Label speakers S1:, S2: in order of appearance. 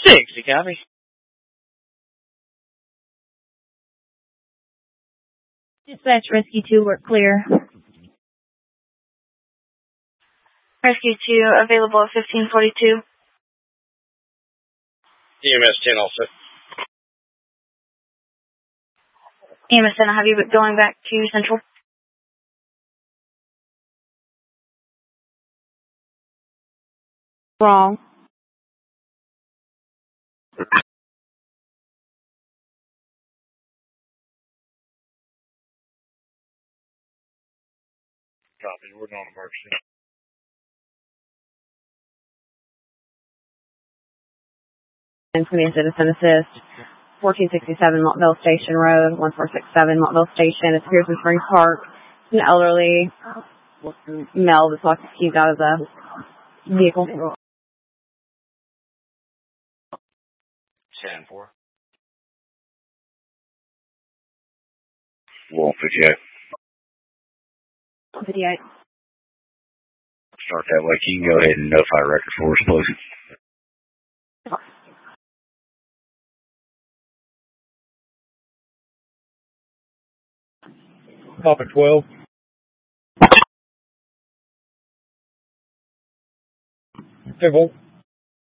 S1: 60, copy.
S2: Dispatch, Rescue 2, we're clear.
S3: Rescue 2, available at 1542.
S1: EMS 10 also.
S3: EMS 10, I'll have you going back to Central.
S2: Wrong.
S1: Copy, we're on emergency.
S2: And 20 Citizen Assist, 1467 Montville Station Road, 1467 Montville Station. It's Pearson Springs Park. It's an elderly male that's locked his keys out of the vehicle.
S1: 10-4.
S4: Wolf 58.
S2: 58.
S4: Start that way. You can go ahead and notify record for us, please.
S5: Papa 12. Hey, Volt.